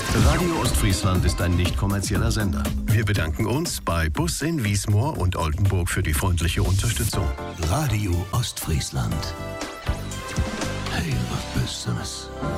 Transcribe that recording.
Radio Ostfriesland ist ein nicht kommerzieller Sender. Wir bedanken uns bei Bus in Wiesmoor und Oldenburg für die freundliche Unterstützung. Radio Ostfriesland. Hey, was Besseres.